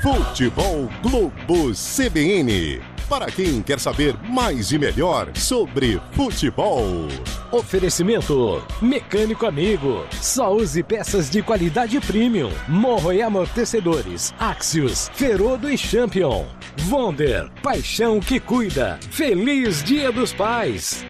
Futebol Globo CBN. Para quem quer saber mais e melhor sobre futebol. Oferecimento Mecânico Amigo. Só use peças de qualidade premium. Morro e amortecedores. Axios, Ferodo e Champion. Wonder, paixão que cuida. Feliz Dia dos Pais.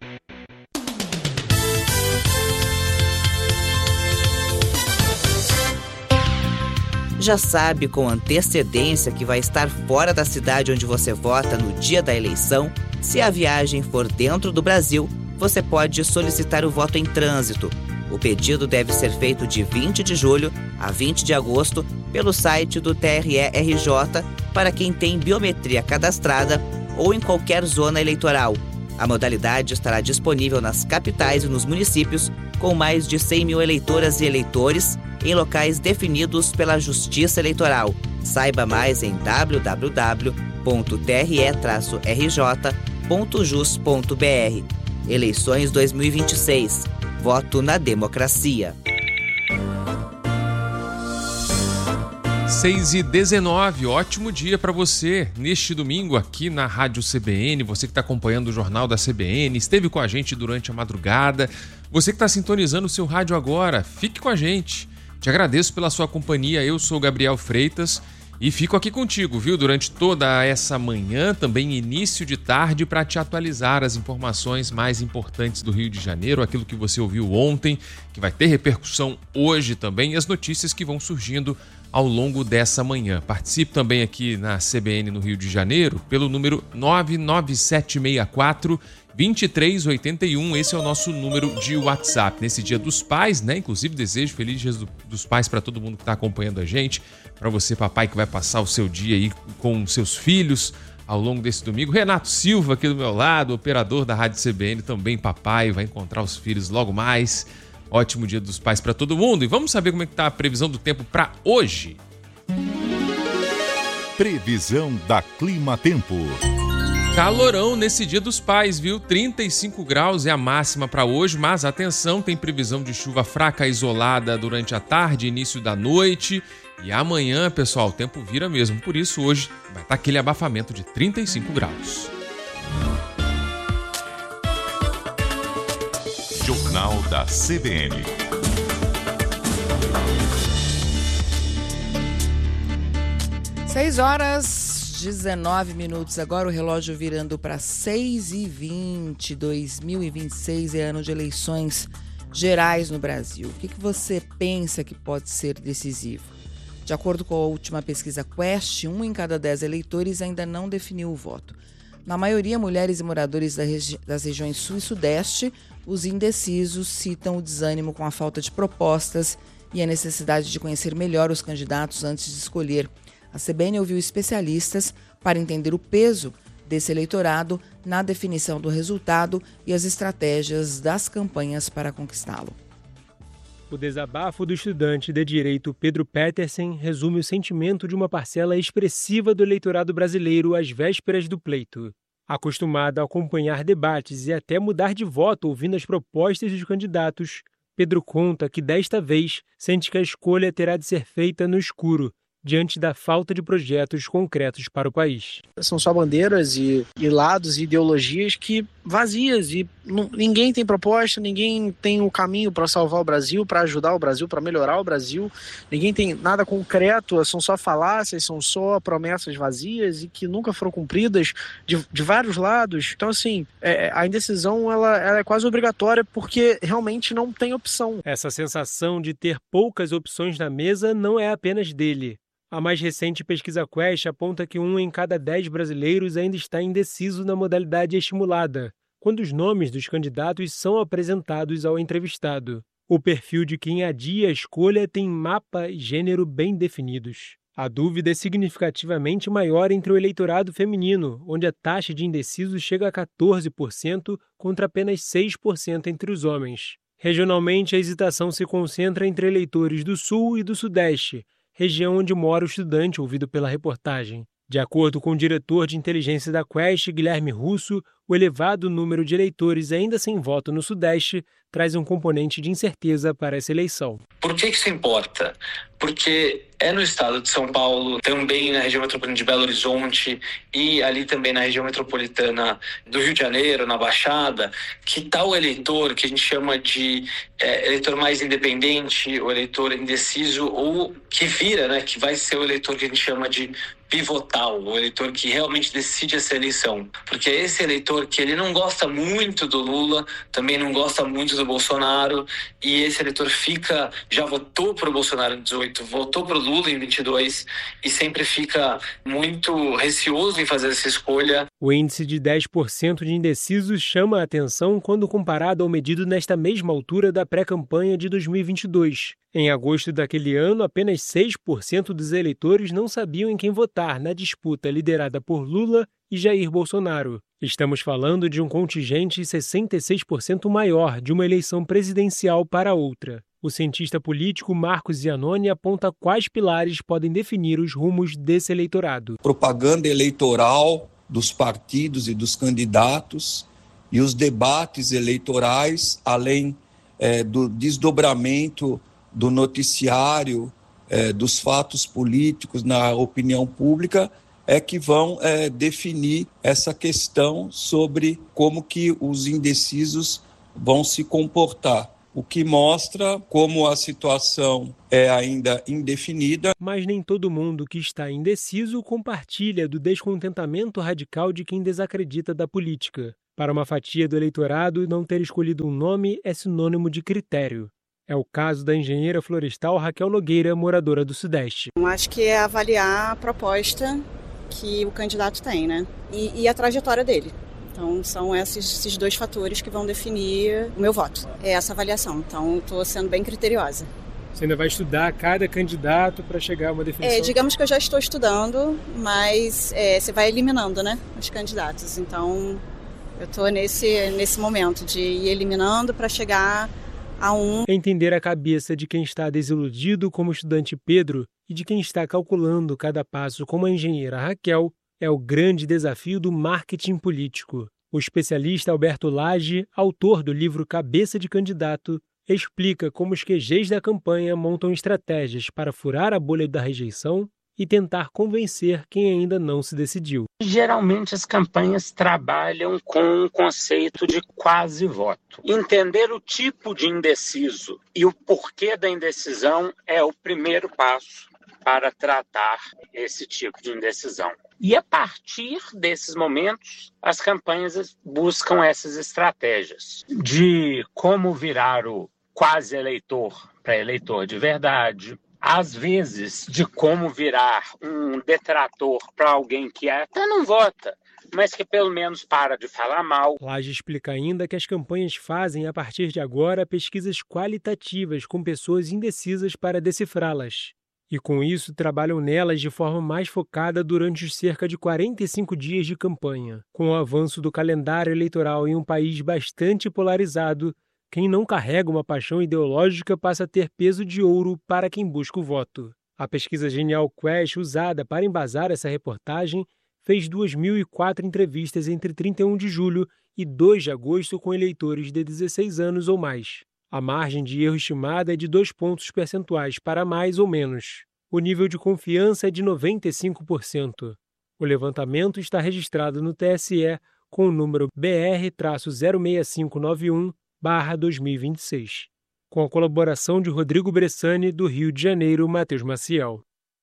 Já sabe com antecedência que vai estar fora da cidade onde você vota no dia da eleição? Se a viagem for dentro do Brasil, você pode solicitar o voto em trânsito. O pedido deve ser feito de 20 de julho a 20 de agosto pelo site do TRE-RJ para quem tem biometria cadastrada ou em qualquer zona eleitoral. A modalidade estará disponível nas capitais e nos municípios com mais de 100 mil eleitoras e eleitores em locais definidos pela Justiça Eleitoral. Saiba mais em www.tre-rj.jus.br. Eleições 2026. Voto na democracia. 6h19, ótimo dia para você neste domingo aqui na Rádio CBN, você que está acompanhando o Jornal da CBN, esteve com a gente durante a madrugada, você que está sintonizando o seu rádio agora, fique com a gente. Te agradeço pela sua companhia, eu sou Gabriel Freitas e fico aqui contigo, viu, durante toda essa manhã, também início de tarde, para te atualizar as informações mais importantes do Rio de Janeiro, aquilo que você ouviu ontem, que vai ter repercussão hoje também, e as notícias que vão surgindo ao longo dessa manhã. Participe também aqui na CBN no Rio de Janeiro pelo número 99764-2381. Esse é o nosso número de WhatsApp. Nesse Dia dos Pais, né? Inclusive desejo feliz Dia dos Pais para todo mundo que está acompanhando a gente. Para você, papai, que vai passar o seu dia aí com seus filhos ao longo desse domingo. Renato Silva aqui do meu lado, operador da Rádio CBN, também papai, vai encontrar os filhos logo mais. Ótimo Dia dos Pais para todo mundo. E vamos saber como é que tá a previsão do tempo para hoje. Previsão da Clima Tempo. Calorão nesse Dia dos Pais, viu? 35 graus é a máxima para hoje, mas atenção, tem previsão de chuva fraca isolada durante a tarde e início da noite. E amanhã, pessoal, o tempo vira mesmo. Por isso, hoje vai estar aquele abafamento de 35 graus. Jornal da CBN. Seis horas 19 minutos. Agora o relógio virando para 6h20. 2026 é ano de eleições gerais no Brasil. O que você pensa que pode ser decisivo? De acordo com a última pesquisa Quest, 1 em cada 10 eleitores ainda não definiu o voto. Na maioria, mulheres e moradores das regiões Sul e Sudeste, os indecisos citam o desânimo com a falta de propostas e a necessidade de conhecer melhor os candidatos antes de escolher. A CBN ouviu especialistas para entender o peso desse eleitorado na definição do resultado e as estratégias das campanhas para conquistá-lo. O desabafo do estudante de direito Pedro Petersen resume o sentimento de uma parcela expressiva do eleitorado brasileiro às vésperas do pleito. Acostumado a acompanhar debates e até mudar de voto ouvindo as propostas dos candidatos, Pedro conta que desta vez sente que a escolha terá de ser feita no escuro, diante da falta de projetos concretos para o país. São só bandeiras e lados e ideologias que vazias e ninguém tem proposta, ninguém tem o caminho para salvar o Brasil, para ajudar o Brasil, para melhorar o Brasil. Ninguém tem nada concreto, são só falácias, são só promessas vazias e que nunca foram cumpridas de vários lados. Então, assim, a indecisão ela é quase obrigatória porque realmente não tem opção. Essa sensação de ter poucas opções na mesa não é apenas dele. A mais recente pesquisa Quest aponta que 1 em cada 10 brasileiros ainda está indeciso na modalidade estimulada, quando os nomes dos candidatos são apresentados ao entrevistado. O perfil de quem adia a escolha tem mapa e gênero bem definidos. A dúvida é significativamente maior entre o eleitorado feminino, onde a taxa de indecisos chega a 14% contra apenas 6% entre os homens. Regionalmente, a hesitação se concentra entre eleitores do Sul e do Sudeste, região onde mora o estudante ouvido pela reportagem. De acordo com o diretor de inteligência da Quest, Guilherme Russo, o elevado número de eleitores ainda sem voto no Sudeste traz um componente de incerteza para essa eleição. Por que isso importa? Porque é no estado de São Paulo, também na região metropolitana de Belo Horizonte e ali também na região metropolitana do Rio de Janeiro, na Baixada, que está o eleitor que a gente chama de eleitor mais independente, o eleitor indeciso, ou que vira, né, que vai ser o eleitor que a gente chama de pivotal, o eleitor que realmente decide essa eleição. Porque é esse eleitor que ele não gosta muito do Lula, também não gosta muito do Bolsonaro, e esse eleitor já votou para o Bolsonaro em 18, votou para o Lula em 22, e sempre fica muito receoso em fazer essa escolha. O índice de 10% de indecisos chama a atenção quando comparado ao medido nesta mesma altura da pré-campanha de 2022. Em agosto daquele ano, apenas 6% dos eleitores não sabiam em quem votar na disputa liderada por Lula e Jair Bolsonaro. Estamos falando de um contingente 66% maior de uma eleição presidencial para outra. O cientista político Marcos Giannoni aponta quais pilares podem definir os rumos desse eleitorado. Propaganda eleitoral dos partidos e dos candidatos e os debates eleitorais, além do desdobramento do noticiário, dos fatos políticos na opinião pública, que vão definir essa questão sobre como que os indecisos vão se comportar. O que mostra como a situação é ainda indefinida. Mas nem todo mundo que está indeciso compartilha do descontentamento radical de quem desacredita da política. Para uma fatia do eleitorado, não ter escolhido um nome é sinônimo de critério. É o caso da engenheira florestal Raquel Nogueira, moradora do Sudeste. Eu acho que é avaliar a proposta que o candidato tem, né? E a trajetória dele. Então, são esses dois fatores que vão definir o meu voto. É essa avaliação. Então, estou sendo bem criteriosa. Você ainda vai estudar cada candidato para chegar a uma definição? Digamos que eu já estou estudando, mas você vai eliminando, né, os candidatos. Então, eu estou nesse momento de ir eliminando para chegar a um. Entender a cabeça de quem está desiludido como o estudante Pedro e de quem está calculando cada passo como a engenheira Raquel é o grande desafio do marketing político. O especialista Alberto Lage, autor do livro Cabeça de Candidato, explica como os QGs da campanha montam estratégias para furar a bolha da rejeição e tentar convencer quem ainda não se decidiu. Geralmente as campanhas trabalham com um conceito de quase voto. Entender o tipo de indeciso e o porquê da indecisão é o primeiro passo para tratar esse tipo de indecisão. E a partir desses momentos, as campanhas buscam essas estratégias de como virar o quase eleitor para eleitor de verdade, às vezes de como virar um detrator para alguém que até não vota, mas que pelo menos para de falar mal. Lage explica ainda que as campanhas fazem, a partir de agora, pesquisas qualitativas com pessoas indecisas para decifrá-las. E com isso trabalham nelas de forma mais focada durante os cerca de 45 dias de campanha. Com o avanço do calendário eleitoral em um país bastante polarizado, quem não carrega uma paixão ideológica passa a ter peso de ouro para quem busca o voto. A pesquisa Genial Quest, usada para embasar essa reportagem, fez 2.004 entrevistas entre 31 de julho e 2 de agosto com eleitores de 16 anos ou mais. A margem de erro estimada é de 2 pontos percentuais para mais ou menos. O nível de confiança é de 95%. O levantamento está registrado no TSE com o número BR-06591/2026, com a colaboração de Rodrigo Bressani, do Rio de Janeiro, Matheus Maciel.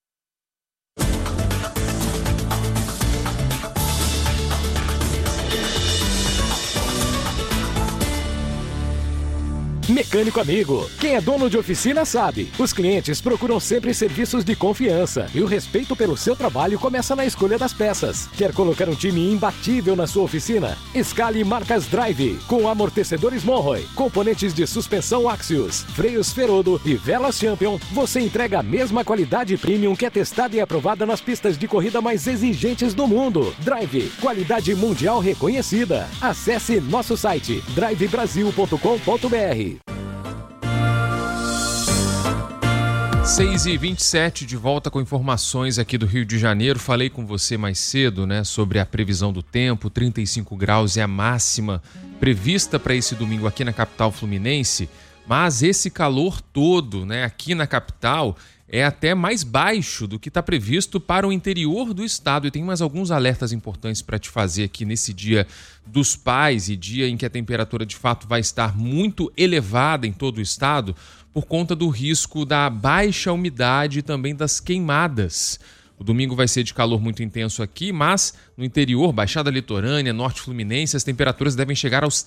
Mecânico Amigo. Quem é dono de oficina sabe. Os clientes procuram sempre serviços de confiança e o respeito pelo seu trabalho começa na escolha das peças. Quer colocar um time imbatível na sua oficina? Escale marcas Drive, com amortecedores Monroe, componentes de suspensão Axios, freios Ferodo e velas Champion. Você entrega a mesma qualidade premium que é testada e aprovada nas pistas de corrida mais exigentes do mundo. Drive, qualidade mundial reconhecida. Acesse nosso site drivebrasil.com.br. 6h27, de volta com informações aqui do Rio de Janeiro. Falei com você mais cedo, né, sobre a previsão do tempo. 35 graus é a máxima prevista para esse domingo aqui na capital fluminense. Mas esse calor todo, né, aqui na capital é até mais baixo do que está previsto para o interior do estado. E tem mais alguns alertas importantes para te fazer aqui nesse Dia dos Pais e dia em que a temperatura de fato vai estar muito elevada em todo o estado por conta do risco da baixa umidade e também das queimadas. O domingo vai ser de calor muito intenso aqui, mas no interior, Baixada Litorânea, Norte Fluminense, as temperaturas devem chegar aos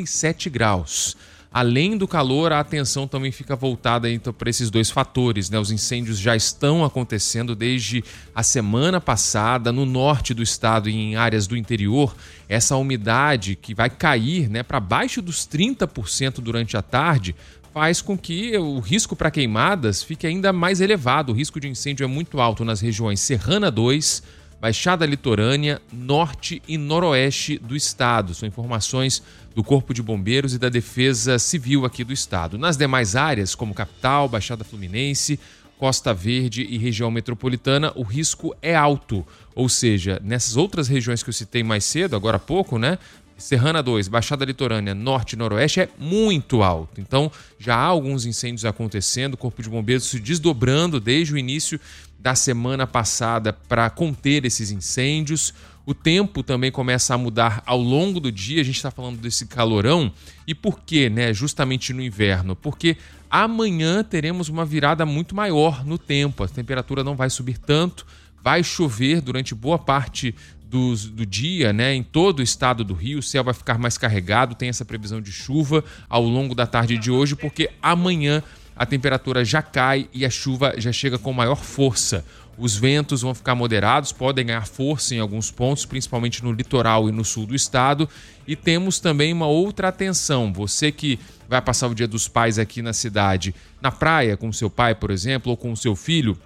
37 graus. Além do calor, a atenção também fica voltada então para esses dois fatores, né? Os incêndios já estão acontecendo desde a semana passada no norte do estado e em áreas do interior. Essa umidade que vai cair, né, para baixo dos 30% durante a tarde faz com que o risco para queimadas fique ainda mais elevado. O risco de incêndio é muito alto nas regiões Serrana 2, Baixada Litorânea, Norte e Noroeste do estado. São informações do Corpo de Bombeiros e da Defesa Civil aqui do estado. Nas demais áreas, como Capital, Baixada Fluminense, Costa Verde e região metropolitana, o risco é alto. Ou seja, nessas outras regiões que eu citei mais cedo, agora há pouco, né? Serrana 2, Baixada Litorânea, Norte e Noroeste é muito alto. Então, já há alguns incêndios acontecendo, o Corpo de Bombeiros se desdobrando desde o início da semana passada para conter esses incêndios. O tempo também começa a mudar ao longo do dia. A gente está falando desse calorão. E por quê, né? Justamente no inverno? Porque amanhã teremos uma virada muito maior no tempo. A temperatura não vai subir tanto, vai chover durante boa parte do dia, né, em todo o estado do Rio. O céu vai ficar mais carregado, tem essa previsão de chuva ao longo da tarde de hoje, porque amanhã a temperatura já cai e a chuva já chega com maior força. Os ventos vão ficar moderados, podem ganhar força em alguns pontos, principalmente no litoral e no sul do estado. E temos também uma outra atenção. Você que vai passar o Dia dos Pais aqui na cidade, na praia com seu pai, por exemplo, ou com o seu filho,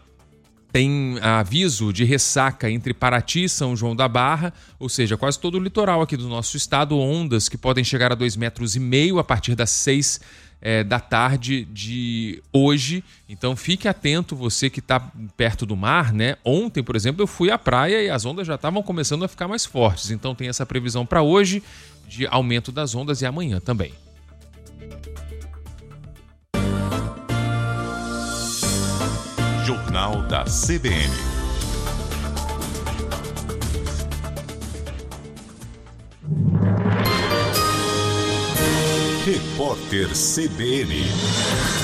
tem aviso de ressaca entre Paraty e São João da Barra, ou seja, quase todo o litoral aqui do nosso estado, ondas que podem chegar a 2,5 metros a partir das 6 da tarde de hoje. Então fique atento, você que está perto do mar, né? Ontem, por exemplo, eu fui à praia e as ondas já estavam começando a ficar mais fortes. Então tem essa previsão para hoje de aumento das ondas e amanhã também. Jornal da CBN. Repórter CBN.